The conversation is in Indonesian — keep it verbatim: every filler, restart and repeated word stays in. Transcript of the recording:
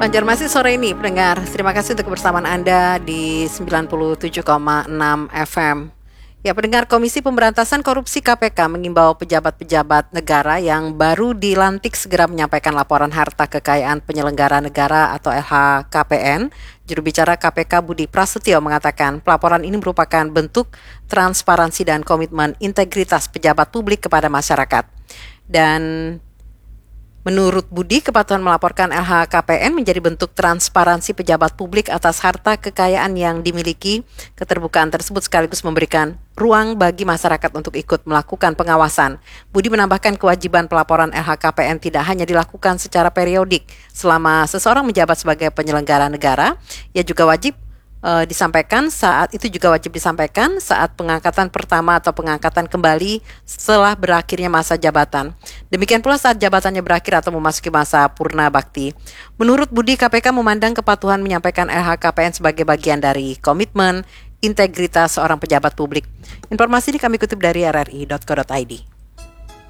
Banjarmasin sore ini, pendengar. Terima kasih untuk kebersamaan Anda di sembilan puluh tujuh koma enam F M. Ya, pendengar, Komisi Pemberantasan Korupsi K P K mengimbau pejabat-pejabat negara yang baru dilantik segera menyampaikan laporan harta kekayaan penyelenggara negara atau L H K P N. Juru bicara K P K Budi Prasetyo mengatakan pelaporan ini merupakan bentuk transparansi dan komitmen integritas pejabat publik kepada masyarakat. Dan menurut Budi, kepatuhan melaporkan L H K P N menjadi bentuk transparansi pejabat publik atas harta kekayaan yang dimiliki. Keterbukaan tersebut sekaligus memberikan ruang bagi masyarakat untuk ikut melakukan pengawasan. Budi menambahkan kewajiban pelaporan L H K P N tidak hanya dilakukan secara periodik. Selama seseorang menjabat sebagai penyelenggara negara, ia juga wajib Uh, disampaikan saat itu juga wajib disampaikan saat pengangkatan pertama atau pengangkatan kembali setelah berakhirnya masa jabatan. Demikian pula saat jabatannya berakhir atau memasuki masa purna bakti. Menurut Budi, K P K memandang kepatuhan menyampaikan L H K P N sebagai bagian dari komitmen integritas seorang pejabat publik. Informasi ini kami kutip dari r r i dot co dot i d.